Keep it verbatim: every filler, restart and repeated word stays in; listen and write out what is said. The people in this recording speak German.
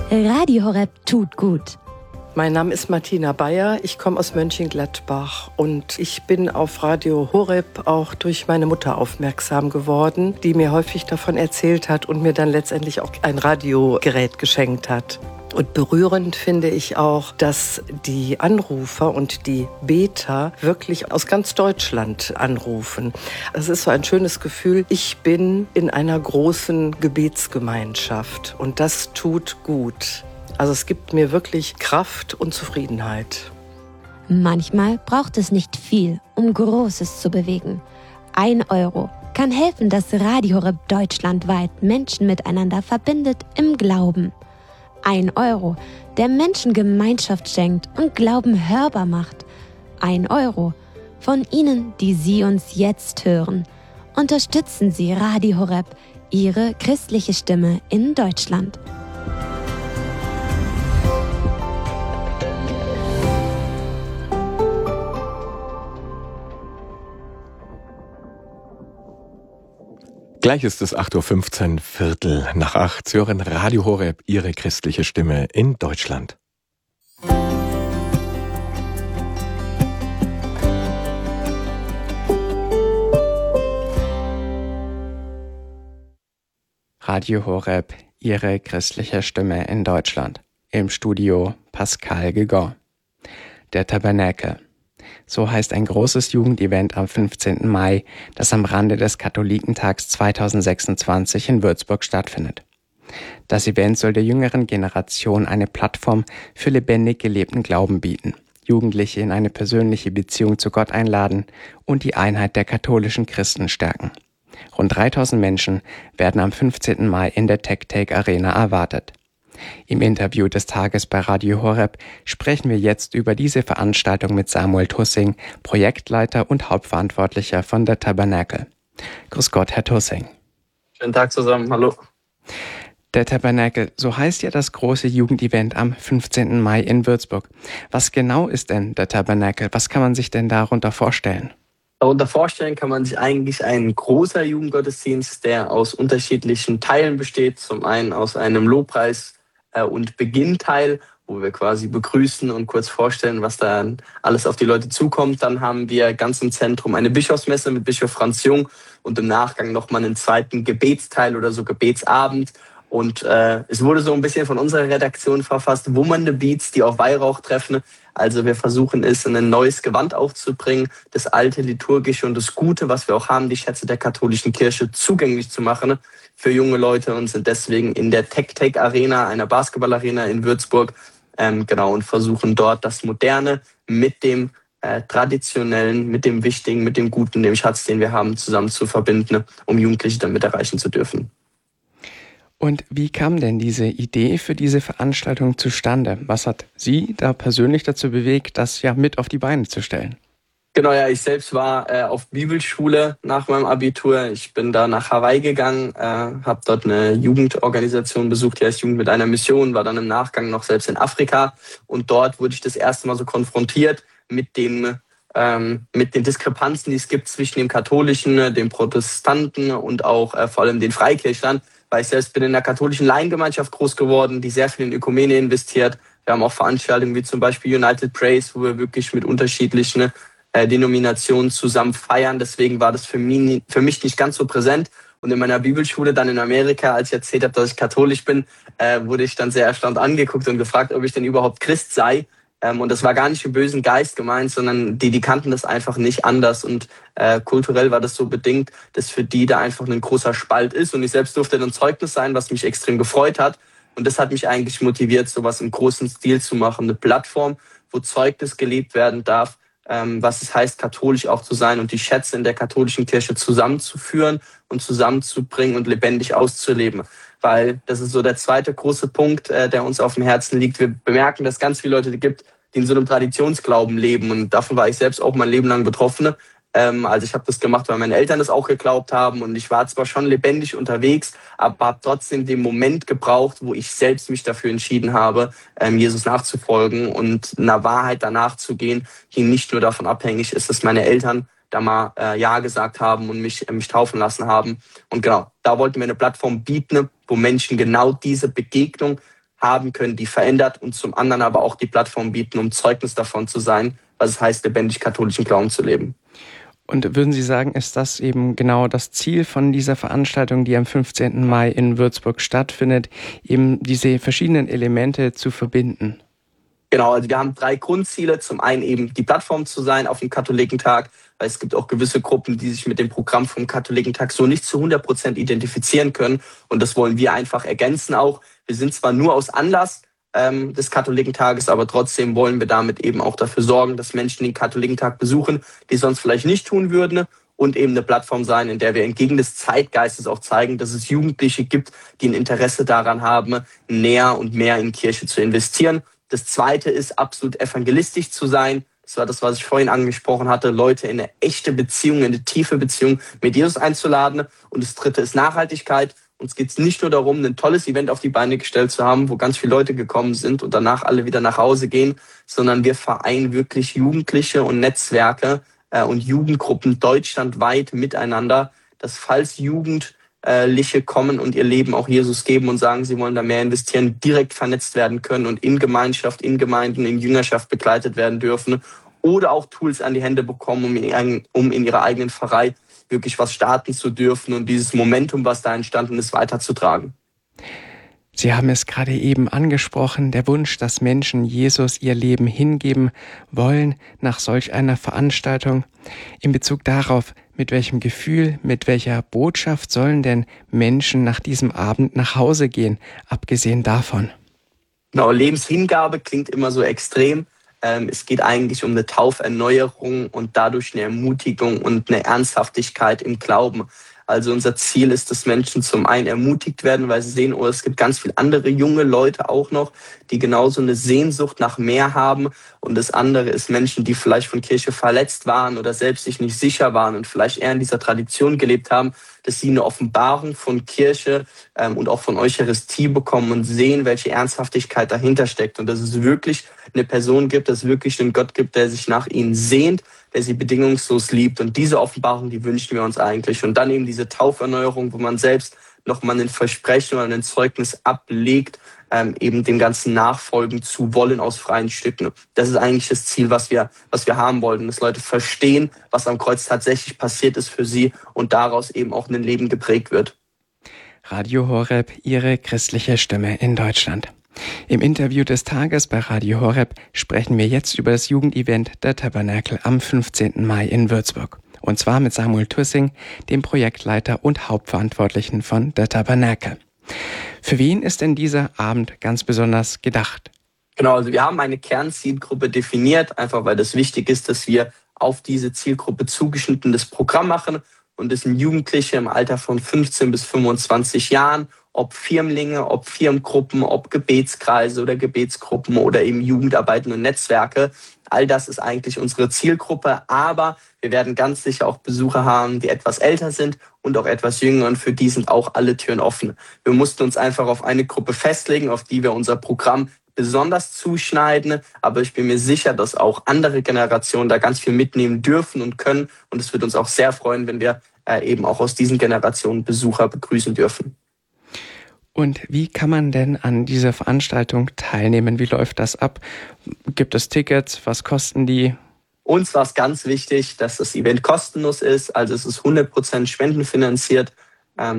Radio Horeb tut gut. Mein Name ist Martina Bayer, ich komme aus Mönchengladbach und ich bin auf Radio Horeb auch durch meine Mutter aufmerksam geworden, die mir häufig davon erzählt hat und mir dann letztendlich auch ein Radiogerät geschenkt hat. Und berührend finde ich auch, dass die Anrufer und die Beter wirklich aus ganz Deutschland anrufen. Es ist so ein schönes Gefühl, ich bin in einer großen Gebetsgemeinschaft und das tut gut. Also es gibt mir wirklich Kraft und Zufriedenheit. Manchmal braucht es nicht viel, um Großes zu bewegen. Ein Euro kann helfen, dass Radio Horeb deutschlandweit Menschen miteinander verbindet im Glauben. Ein Euro, der Menschen Gemeinschaft schenkt und Glauben hörbar macht. Ein Euro von Ihnen, die Sie uns jetzt hören. Unterstützen Sie Radio Horeb, Ihre christliche Stimme in Deutschland. Gleich ist es acht Uhr fünfzehn, Viertel nach acht. Sie hören Radio Horeb, Ihre christliche Stimme in Deutschland. Radio Horeb, Ihre christliche Stimme in Deutschland. Im Studio Pascal Guégan. Der Tabernakel. So heißt ein großes Jugendevent am fünfzehnten Mai, das am Rande des Katholikentags zweitausendsechsundzwanzig in Würzburg stattfindet. Das Event soll der jüngeren Generation eine Plattform für lebendig gelebten Glauben bieten, Jugendliche in eine persönliche Beziehung zu Gott einladen und die Einheit der katholischen Christen stärken. Rund dreitausend Menschen werden am fünfzehnten Mai in der TechTake Arena erwartet. Im Interview des Tages bei Radio Horeb sprechen wir jetzt über diese Veranstaltung mit Samuel Tussing, Projektleiter und Hauptverantwortlicher von der Tabernakel. Grüß Gott, Herr Tussing. Schönen Tag zusammen, hallo. Der Tabernakel, so heißt ja das große Jugendevent am fünfzehnten Mai in Würzburg. Was genau ist denn der Tabernakel? Was kann man sich denn darunter vorstellen? Darunter vorstellen kann man sich eigentlich ein großer Jugendgottesdienst, der aus unterschiedlichen Teilen besteht. Zum einen aus einem Lobpreis- und Beginnteil, wo wir quasi begrüßen und kurz vorstellen, was da alles auf die Leute zukommt. Dann haben wir ganz im Zentrum eine Bischofsmesse mit Bischof Franz Jung und im Nachgang nochmal einen zweiten Gebetsteil oder so Gebetsabend. Und äh, es wurde so ein bisschen von unserer Redaktion verfasst, wummernde Beats, die auf Weihrauch treffen. Also wir versuchen es, in ein neues Gewand aufzubringen, das alte Liturgische und das Gute, was wir auch haben, die Schätze der katholischen Kirche zugänglich zu machen für junge Leute und sind deswegen in der TechTake Arena, einer Basketballarena in Würzburg, ähm, genau, und versuchen dort das Moderne mit dem äh, Traditionellen, mit dem Wichtigen, mit dem Guten, dem Schatz, den wir haben, zusammen zu verbinden, um Jugendliche damit erreichen zu dürfen. Und wie kam denn diese Idee für diese Veranstaltung zustande? Was hat Sie da persönlich dazu bewegt, das ja mit auf die Beine zu stellen? Genau, ja, ich selbst war äh, auf Bibelschule nach meinem Abitur. Ich bin da nach Hawaii gegangen, äh, habe dort eine Jugendorganisation besucht, die heißt Jugend mit einer Mission, war dann im Nachgang noch selbst in Afrika. Und dort wurde ich das erste Mal so konfrontiert mit dem ähm, mit den Diskrepanzen, die es gibt zwischen dem Katholischen, dem Protestanten und auch äh, vor allem den Freikirchlern. Weil ich selbst bin in der katholischen Laiengemeinschaft groß geworden, die sehr viel in Ökumene investiert. Wir haben auch Veranstaltungen wie zum Beispiel United Praise, wo wir wirklich mit unterschiedlichen äh, Denominationen zusammen feiern. Deswegen war das für mich, für mich nicht ganz so präsent. Und in meiner Bibelschule dann in Amerika, als ich erzählt habe, dass ich katholisch bin, äh, wurde ich dann sehr erstaunt angeguckt und gefragt, ob ich denn überhaupt Christ sei. Ähm, und das war gar nicht im bösen Geist gemeint, sondern die, die kannten das einfach nicht anders. Und äh, kulturell war das so bedingt, dass für die da einfach ein großer Spalt ist. Und ich selbst durfte dann Zeugnis sein, was mich extrem gefreut hat. Und das hat mich eigentlich motiviert, sowas im großen Stil zu machen. Eine Plattform, wo Zeugnis gelebt werden darf, ähm, was es heißt, katholisch auch zu sein und die Schätze in der katholischen Kirche zusammenzuführen und zusammenzubringen und lebendig auszuleben. Weil das ist so der zweite große Punkt, äh, der uns auf dem Herzen liegt. Wir bemerken, dass es ganz viele Leute gibt, die in so einem Traditionsglauben leben. Und davon war ich selbst auch mein Leben lang betroffen. Ähm, also ich habe das gemacht, weil meine Eltern das auch geglaubt haben. Und ich war zwar schon lebendig unterwegs, aber habe trotzdem den Moment gebraucht, wo ich selbst mich dafür entschieden habe, ähm, Jesus nachzufolgen und einer Wahrheit danach zu gehen, die nicht nur davon abhängig ist, dass meine Eltern da mal äh, Ja gesagt haben und mich, äh, mich taufen lassen haben. Und genau, da wollten wir eine Plattform bieten, wo Menschen genau diese Begegnung haben können, die verändert und zum anderen aber auch die Plattform bieten, um Zeugnis davon zu sein, was es heißt, lebendig katholischen Glauben zu leben. Und würden Sie sagen, ist das eben genau das Ziel von dieser Veranstaltung, die am fünfzehnten Mai in Würzburg stattfindet, eben diese verschiedenen Elemente zu verbinden? Genau, also wir haben drei Grundziele. Zum einen eben die Plattform zu sein auf dem Katholikentag, weil es gibt auch gewisse Gruppen, die sich mit dem Programm vom Katholikentag so nicht zu hundert Prozent identifizieren können. Und das wollen wir einfach ergänzen auch. Wir sind zwar nur aus Anlass ähm, des Katholikentages, aber trotzdem wollen wir damit eben auch dafür sorgen, dass Menschen den Katholikentag besuchen, die sonst vielleicht nicht tun würden. Und eben eine Plattform sein, in der wir entgegen des Zeitgeistes auch zeigen, dass es Jugendliche gibt, die ein Interesse daran haben, näher und mehr in Kirche zu investieren. Das Zweite ist, absolut evangelistisch zu sein. Das war das, was ich vorhin angesprochen hatte, Leute in eine echte Beziehung, in eine tiefe Beziehung mit Jesus einzuladen. Und das Dritte ist Nachhaltigkeit. Uns geht es nicht nur darum, ein tolles Event auf die Beine gestellt zu haben, wo ganz viele Leute gekommen sind und danach alle wieder nach Hause gehen, sondern wir vereinen wirklich Jugendliche und Netzwerke äh, und Jugendgruppen deutschlandweit miteinander, dass falls Jugend Liche kommen und ihr Leben auch Jesus geben und sagen, sie wollen da mehr investieren, direkt vernetzt werden können und in Gemeinschaft, in Gemeinden, in Jüngerschaft begleitet werden dürfen oder auch Tools an die Hände bekommen, um in, um in ihrer eigenen Pfarrei wirklich was starten zu dürfen und dieses Momentum, was da entstanden ist, weiterzutragen. Sie haben es gerade eben angesprochen, der Wunsch, dass Menschen Jesus ihr Leben hingeben wollen nach solch einer Veranstaltung. In Bezug darauf, mit welchem Gefühl, mit welcher Botschaft sollen denn Menschen nach diesem Abend nach Hause gehen, abgesehen davon? Genau, Lebenshingabe klingt immer so extrem. Ähm, es geht eigentlich um eine Tauferneuerung und dadurch eine Ermutigung und eine Ernsthaftigkeit im Glauben. Also unser Ziel ist, dass Menschen zum einen ermutigt werden, weil sie sehen, oh, es gibt ganz viele andere junge Leute auch noch, die genauso eine Sehnsucht nach mehr haben. Und das andere ist Menschen, die vielleicht von Kirche verletzt waren oder selbst sich nicht sicher waren und vielleicht eher in dieser Tradition gelebt haben, dass sie eine Offenbarung von Kirche ähm, und auch von Eucharistie bekommen und sehen, welche Ernsthaftigkeit dahinter steckt. Und dass es wirklich eine Person gibt, dass es wirklich einen Gott gibt, der sich nach ihnen sehnt, der sie bedingungslos liebt. Und diese Offenbarung, die wünschen wir uns eigentlich. Und dann eben diese Tauferneuerung, wo man selbst nochmal ein Versprechen oder ein Zeugnis ablegt, ähm, eben dem Ganzen nachfolgen zu wollen aus freien Stücken. Das ist eigentlich das Ziel, was wir, was wir haben wollten, dass Leute verstehen, was am Kreuz tatsächlich passiert ist für sie und daraus eben auch ein Leben geprägt wird. Radio Horeb, Ihre christliche Stimme in Deutschland. Im Interview des Tages bei Radio Horeb sprechen wir jetzt über das Jugendevent der Tabernakel am fünfzehnten Mai in Würzburg. Und zwar mit Samuel Tussing, dem Projektleiter und Hauptverantwortlichen von der Tabernakel. Für wen ist denn dieser Abend ganz besonders gedacht? Genau, also wir haben eine Kernzielgruppe definiert, einfach weil das wichtig ist, dass wir auf diese Zielgruppe zugeschnittenes Programm machen. Und das sind Jugendliche im Alter von fünfzehn bis fünfundzwanzig Jahren, ob Firmlinge, ob Firmengruppen, ob Gebetskreise oder Gebetsgruppen oder eben Jugendarbeiten und Netzwerke. All das ist eigentlich unsere Zielgruppe, aber wir werden ganz sicher auch Besucher haben, die etwas älter sind und auch etwas jünger und für die sind auch alle Türen offen. Wir mussten uns einfach auf eine Gruppe festlegen, auf die wir unser Programm besonders zuschneiden, aber ich bin mir sicher, dass auch andere Generationen da ganz viel mitnehmen dürfen und können und es wird uns auch sehr freuen, wenn wir äh, eben auch aus diesen Generationen Besucher begrüßen dürfen. Und wie kann man denn an dieser Veranstaltung teilnehmen? Wie läuft das ab? Gibt es Tickets? Was kosten die? Uns war es ganz wichtig, dass das Event kostenlos ist. Also es ist hundert Prozent spendenfinanziert